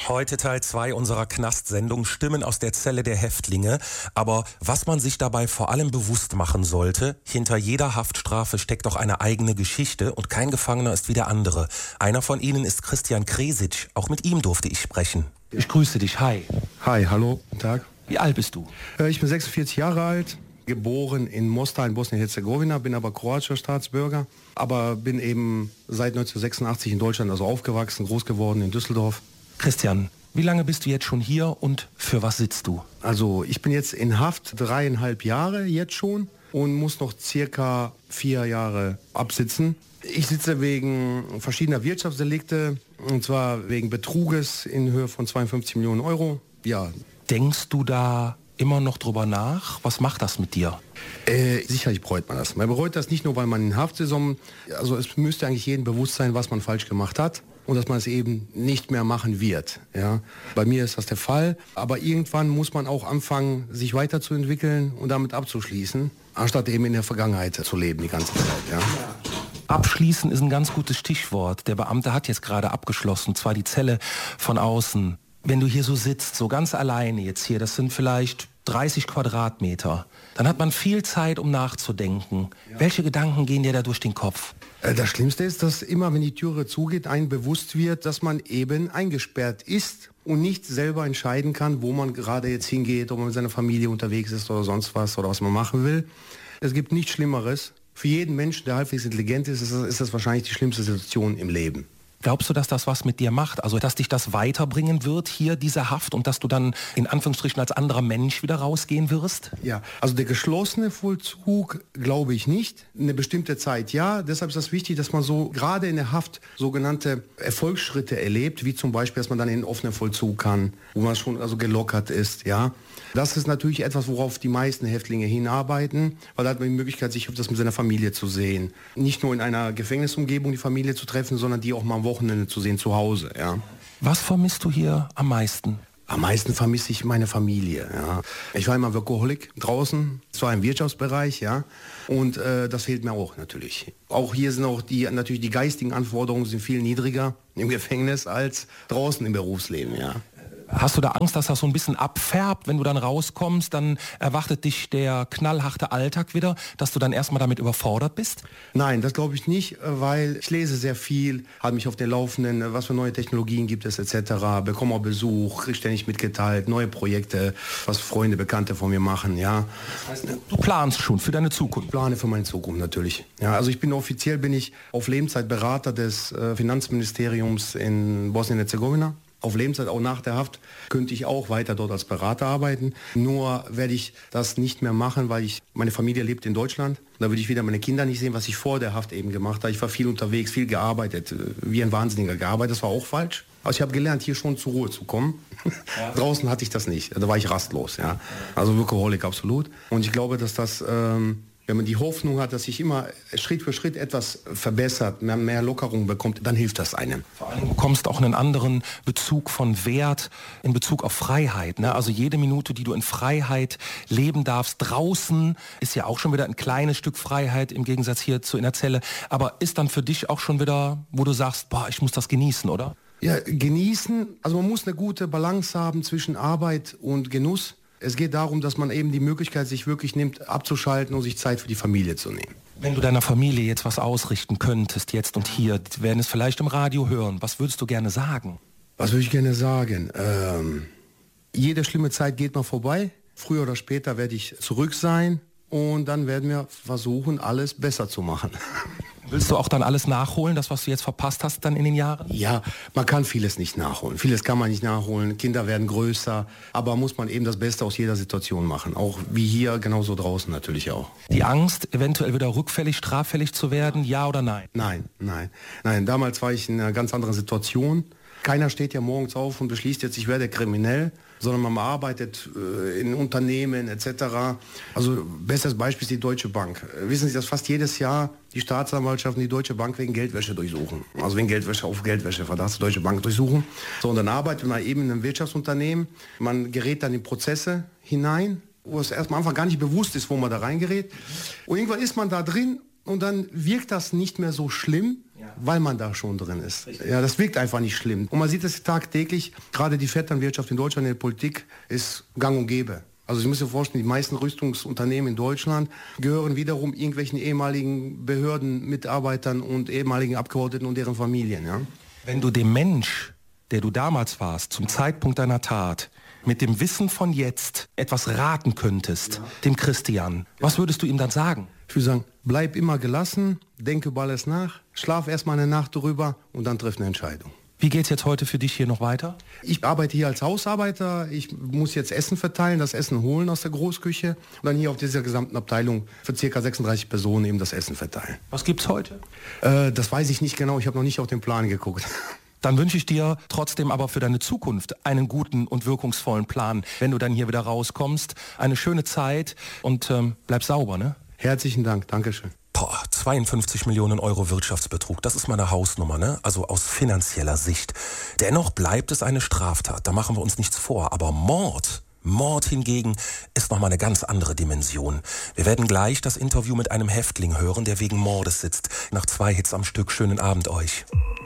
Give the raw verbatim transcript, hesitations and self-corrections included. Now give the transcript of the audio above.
Heute Teil zwei unserer Knast-Sendung Stimmen aus der Zelle der Häftlinge. Aber was man sich dabei vor allem bewusst machen sollte, hinter jeder Haftstrafe steckt auch eine eigene Geschichte und kein Gefangener ist wie der andere. Einer von ihnen ist Christian Kresic. Auch mit ihm durfte ich sprechen. Ich grüße dich. Hi. Hi, hallo, guten Tag. Wie alt bist du? Ich bin sechsundvierzig Jahre alt, geboren in Mostar in Bosnien-Herzegowina, bin aber kroatischer Staatsbürger, aber bin eben seit neunzehnhundertsechsundachtzig in Deutschland also aufgewachsen, groß geworden in Düsseldorf. Christian, wie lange bist du jetzt schon hier und für was sitzt du? Also ich bin jetzt in Haft dreieinhalb Jahre jetzt schon und muss noch circa vier Jahre absitzen. Ich sitze wegen verschiedener Wirtschaftsdelikte, und zwar wegen Betruges in Höhe von zweiundfünfzig Millionen Euro. Ja. Denkst du da immer noch drüber nach? Was macht das mit dir? Äh, sicherlich bereut man das. Man bereut das nicht nur, weil man in Haft ist, sondern also es müsste eigentlich jedem bewusst sein, was man falsch gemacht hat und dass man es eben nicht mehr machen wird. Ja? Bei mir ist das der Fall, aber irgendwann muss man auch anfangen, sich weiterzuentwickeln und damit abzuschließen, anstatt eben in der Vergangenheit zu leben die ganze Zeit. Ja? Abschließen ist ein ganz gutes Stichwort. Der Beamte hat jetzt gerade abgeschlossen, zwar die Zelle von außen. Wenn du hier so sitzt, so ganz alleine jetzt hier, das sind vielleicht dreißig Quadratmeter, dann hat man viel Zeit, um nachzudenken. Ja. Welche Gedanken gehen dir da durch den Kopf? Das Schlimmste ist, dass immer, wenn die Türe zugeht, einem bewusst wird, dass man eben eingesperrt ist und nicht selber entscheiden kann, wo man gerade jetzt hingeht, ob man mit seiner Familie unterwegs ist oder sonst was oder was man machen will. Es gibt nichts Schlimmeres. Für jeden Menschen, der halbwegs intelligent ist, ist das, ist das wahrscheinlich die schlimmste Situation im Leben. Glaubst du, dass das was mit dir macht? Also, dass dich das weiterbringen wird, hier diese Haft, und dass du dann in Anführungsstrichen als anderer Mensch wieder rausgehen wirst? Ja, also der geschlossene Vollzug glaube ich nicht. Eine bestimmte Zeit ja. Deshalb ist das wichtig, dass man so gerade in der Haft sogenannte Erfolgsschritte erlebt, wie zum Beispiel, dass man dann in den offenen Vollzug kann, wo man schon also gelockert ist, ja. Das ist natürlich etwas, worauf die meisten Häftlinge hinarbeiten, weil da hat man die Möglichkeit, sich das mit seiner Familie zu sehen. Nicht nur in einer Gefängnisumgebung die Familie zu treffen, sondern die auch mal am Wochenende zu sehen, zu Hause. Ja. Was vermisst du hier am meisten? Am meisten vermisse ich meine Familie. Ja. Ich war immer Workaholic draußen, zwar im Wirtschaftsbereich, ja, und äh, das fehlt mir auch natürlich. Auch hier sind auch die natürlich die geistigen Anforderungen sind viel niedriger im Gefängnis als draußen im Berufsleben, ja. Hast du da Angst, dass das so ein bisschen abfärbt, wenn du dann rauskommst, dann erwartet dich der knallharte Alltag wieder, dass du dann erstmal damit überfordert bist? Nein, das glaube ich nicht, weil ich lese sehr viel, halte mich auf den Laufenden, was für neue Technologien gibt es et cetera, bekomme auch Besuch, kriege ständig mitgeteilt, neue Projekte, was Freunde, Bekannte von mir machen, ja. Das heißt, du planst schon für deine Zukunft? Ich plane für meine Zukunft natürlich. Ja, also ich bin offiziell bin ich auf Lebenszeit Berater des äh, Finanzministeriums in Bosnien-Herzegowina. Auf Lebenszeit, auch nach der Haft, könnte ich auch weiter dort als Berater arbeiten. Nur werde ich das nicht mehr machen, weil ich, meine Familie lebt in Deutschland. Da würde ich wieder meine Kinder nicht sehen, was ich vor der Haft eben gemacht habe. Ich war viel unterwegs, viel gearbeitet, wie ein Wahnsinniger gearbeitet. Das war auch falsch. Also ich habe gelernt, hier schon zur Ruhe zu kommen. Ja. Draußen hatte ich das nicht. Da war ich rastlos. Ja. Also Workaholic absolut. Und ich glaube, dass das... Ähm, wenn man die Hoffnung hat, dass sich immer Schritt für Schritt etwas verbessert, mehr, mehr Lockerung bekommt, dann hilft das einem. Vor allem, du bekommst auch einen anderen Bezug von Wert in Bezug auf Freiheit. Ne? Also jede Minute, die du in Freiheit leben darfst, draußen, ist ja auch schon wieder ein kleines Stück Freiheit im Gegensatz hier zu in der Zelle. Aber ist dann für dich auch schon wieder, wo du sagst, boah, ich muss das genießen, oder? Ja, genießen. Also man muss eine gute Balance haben zwischen Arbeit und Genuss. Es geht darum, dass man eben die Möglichkeit sich wirklich nimmt, abzuschalten und sich Zeit für die Familie zu nehmen. Wenn du deiner Familie jetzt was ausrichten könntest, jetzt und hier, die werden es vielleicht im Radio hören, was würdest du gerne sagen? Was würde ich gerne sagen? Ähm, jede schlimme Zeit geht mal vorbei. Früher oder später werde ich zurück sein und dann werden wir versuchen, alles besser zu machen. Willst du auch dann alles nachholen, das, was du jetzt verpasst hast dann in den Jahren? Ja, man kann vieles nicht nachholen. Vieles kann man nicht nachholen. Kinder werden größer, aber muss man eben das Beste aus jeder Situation machen. Auch wie hier, genauso draußen natürlich auch. Die Angst, eventuell wieder rückfällig, straffällig zu werden, ja oder nein? Nein, nein, nein. Damals war ich in einer ganz anderen Situation. Keiner steht ja morgens auf und beschließt jetzt, ich werde kriminell, sondern man arbeitet äh, in Unternehmen et cetera. Also bestes Beispiel ist die Deutsche Bank. Äh, wissen Sie, dass fast jedes Jahr die Staatsanwaltschaft und die Deutsche Bank wegen Geldwäsche durchsuchen. Also wegen Geldwäsche auf Geldwäsche, Verdacht die Deutsche Bank durchsuchen. So, und dann arbeitet man eben in einem Wirtschaftsunternehmen. Man gerät dann in Prozesse hinein, wo es erstmal einfach gar nicht bewusst ist, wo man da reingerät. Und irgendwann ist man da drin und dann wirkt das nicht mehr so schlimm. Ja. weil man da schon drin ist. Ja, das wirkt einfach nicht schlimm. Und man sieht es tagtäglich, gerade die Vetternwirtschaft in Deutschland, in der Politik, ist gang und gäbe. Also Sie müssen sich vorstellen, die meisten Rüstungsunternehmen in Deutschland gehören wiederum irgendwelchen ehemaligen Behördenmitarbeitern und ehemaligen Abgeordneten und deren Familien. Ja? Wenn du dem Mensch, der du damals warst, zum Zeitpunkt deiner Tat, mit dem Wissen von jetzt etwas raten könntest, ja. dem Christian, was würdest du ihm dann sagen? Ich würde sagen, bleib immer gelassen, denk über alles nach, schlaf erstmal eine Nacht drüber und dann triff eine Entscheidung. Wie geht's jetzt heute für dich hier noch weiter? Ich arbeite hier als Hausarbeiter. Ich muss jetzt Essen verteilen, das Essen holen aus der Großküche und dann hier auf dieser gesamten Abteilung für ca. sechsunddreißig Personen eben das Essen verteilen. Was gibt's heute? Äh, das weiß ich nicht genau. Ich habe noch nicht auf den Plan geguckt. Dann wünsche ich dir trotzdem aber für deine Zukunft einen guten und wirkungsvollen Plan, wenn du dann hier wieder rauskommst. Eine schöne Zeit und ähm, bleib sauber, ne? Herzlichen Dank, Dankeschön. Boah, zweiundfünfzig Millionen Euro Wirtschaftsbetrug, das ist meine Hausnummer, ne? Also aus finanzieller Sicht. Dennoch bleibt es eine Straftat, da machen wir uns nichts vor. Aber Mord, Mord hingegen ist nochmal eine ganz andere Dimension. Wir werden gleich das Interview mit einem Häftling hören, der wegen Mordes sitzt. Nach zwei Hits am Stück, schönen Abend euch.